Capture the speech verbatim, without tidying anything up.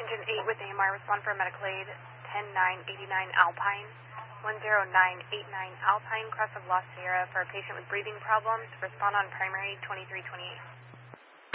Engine eight with A M R, respond for medical aid, ten nine eighty-nine Alpine, one zero nine eight nine Alpine, cross of La Sierra for a patient with breathing problems, respond on primary twenty-three twenty-eight.